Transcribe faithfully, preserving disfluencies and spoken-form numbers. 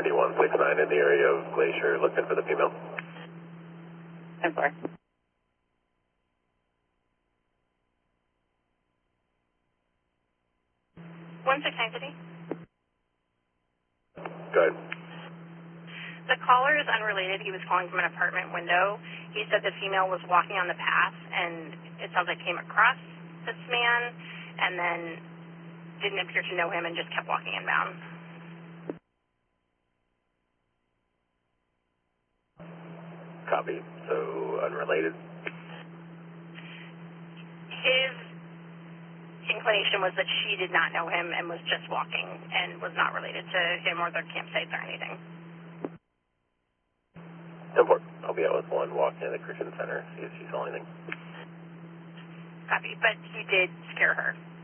ninety-one sixty-nine in the area of Glacier, looking for the female. ten four. one six nine City. Go ahead. The caller is unrelated. He was calling from an apartment window. He said the female was walking on the path, and it sounds like came across this man, and then didn't appear to know him and just kept walking inbound. Copy. So, unrelated? His inclination was that she did not know him and was just walking and was not related to him or their campsites or anything. ten four. I'll be out with one walking in the Christian Center, see if she saw anything. Copy. But he did scare her.